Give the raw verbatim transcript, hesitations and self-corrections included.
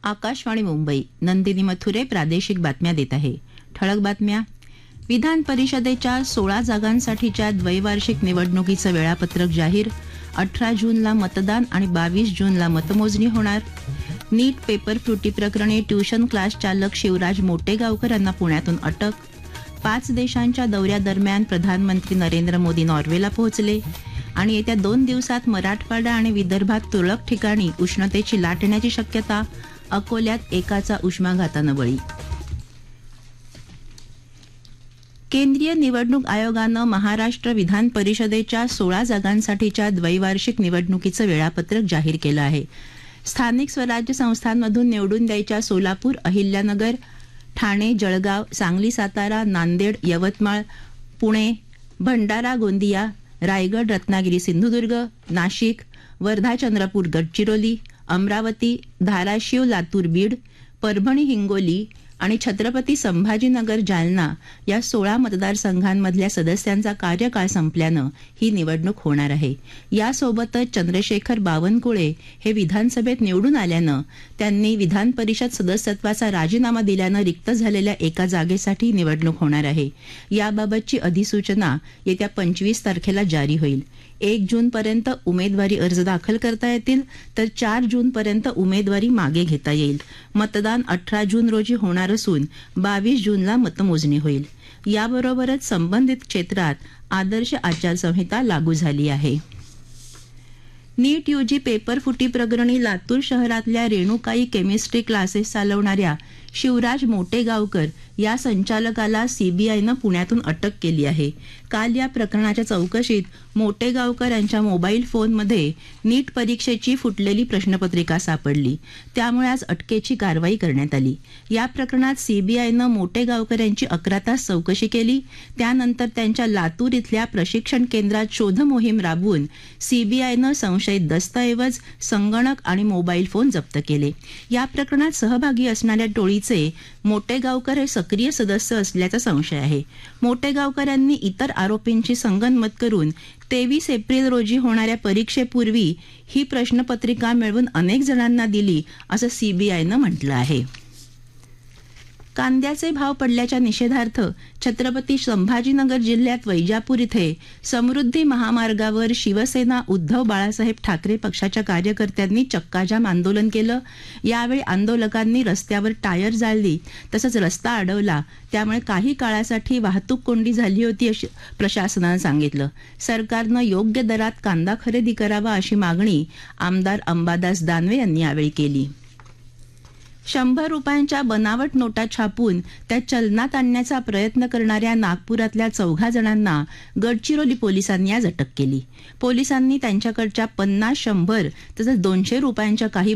आकाशवाणी मुंबई. नंदिनी मथुरे प्रादेशिक बातम्या देत आहे. ठळक बातम्या. विधान परिषदेच्या सोळा जागांसाठीच्या द्वैवार्षिक निवडणुकीचं वेळापत्रक जाहीर. अठरा जूनला मतदान आणि बावीस जूनला मतमोजणी होणार. नीट पेपर फुटी प्रकरणी ट्युशन क्लास चालक शिवराज मोटेगावकर यांना पुण्यातून अटक. पाच देशांच्या दौऱ्यादरम्यान प्रधानमंत्री नरेंद्र मोदी नॉर्वेला पोहोचले. आणि येत्या दोन दिवसात मराठवाडा आणि विदर्भात तुरळक ठिकाणी उष्णतेची लाट येण्याची शक्यता. अकोल्यात एकाचा उष्माघातानं बळी. केंद्रीय निवडणूक आयोगानं महाराष्ट्र विधान परिषदेच्या सोळा जागांसाठीच्या द्वैवार्षिक निवडणुकीचं वेळापत्रक जाहीर केलं आहे. स्थानिक स्वराज्य संस्थांमधून निवडून द्यायच्या सोलापूर, अहिल्यानगर, ठाणे, जळगाव, सांगली, सातारा, नांदेड, यवतमाळ, पुणे, भंडारा, गोंदिया, रायगड, रत्नागिरी, सिंधुदुर्ग, नाशिक, वर्धा, चंद्रपूर, गडचिरोली, अमरावती, धाराशिव, लातूर, बीड, परभणी, हिंगोली आणि छत्रपती संभाजीनगर, जालना या सोळा मतदारसंघांमधल्या सदस्यांचा कार्यकाळ संपल्यानं ही निवडणूक होणार आहे. यासोबतच चंद्रशेखर बावनकुळे हे विधानसभेत निवडून आल्यानं त्यांनी विधान परिषद सदस्यत्वाचा राजीनामा दिल्यानं रिक्त झालेल्या एका जागेसाठी निवडणूक होणार आहे. याबाबतची अधिसूचना येत्या पंचवीस तारखेला जारी होईल. एक जूनपर्यंत उमेदवारी अर्ज दाखल करता येतील, तर चार जूनपर्यंत उमेदवारी मागे घेता येईल. मतदान अठरा जून रोजी होणार असून बावीस जूनला मतमोजणी होईल. याबरोबरच संबंधित क्षेत्रात आदर्श आचारसंहिता लागू झाली आहे. नीट यूजी पेपर फुटी प्रकरणी लातूर शहरातल्या रेणुकाई केमिस्ट्री क्लासेस चालवणाऱ्या शिवराज मोटेगावकर या संचालकाला सीबीआयनं पुण्यातून अटक केली आहे. काल या प्रकरणाच्या चौकशीत मोटेगावकर यांच्या मोबाईल फोनमध्ये नीट परीक्षेची फुटलेली प्रश्नपत्रिका सापडली. त्यामुळे आज अटकेची कारवाई करण्यात आली. या प्रकरणात सीबीआयनं मोटेगावकर यांची अकरा तास चौकशी केली. त्यानंतर त्यांच्या लातूर इथल्या प्रशिक्षण केंद्रात शोध मोहीम राबवून सीबीआयनं संशयित दस्तऐवज, संगणक आणि मोबाईल फोन जप्त केले. या प्रकरणात सहभागी असणाऱ्या टोळीचे मोटेगावकर हे सक्रिय सदस्य असल्याचा संशय आहे. मोटेगावकर यांनी इतर आरोपींची संगनमत करून तेवीस एप्रिल रोजी होणाऱ्या परीक्षेपूर्वी ही प्रश्नपत्रिका मिळवून अनेक जणांना दिली असं सीबीआयनं म्हटलं आहे. कांद्याचे भाव पडल्याच्या निषेधार्थ छत्रपती संभाजीनगर जिल्ह्यात वैजापूर इथे समृद्धी महामार्गावर शिवसेना उद्धव बाळासाहेब ठाकरे पक्षाच्या कार्यकर्त्यांनी चक्काजाम आंदोलन केलं. यावेळी आंदोलकांनी रस्त्यावर टायर जाळली, तसंच रस्ता अडवला. त्यामुळे काही काळासाठी वाहतूक कोंडी झाली होती अशी प्रशासनानं सांगितलं. सरकारनं योग्य दरात कांदा खरेदी करावा अशी मागणी आमदार अंबादास दानवे यांनी यावेळी केली. शंभर रुपयांच्या बनावट नोटा छापून त्या चलनात आणण्याचा प्रयत्न करणाऱ्या नागपुरातल्या चौघा जणांना गडचिरोली पोलिसांनी आज अटक केली. पोलिसांनी त्यांच्याकडच्या पन्नास, शंभर तसंच दोनशे रुपयांच्या काही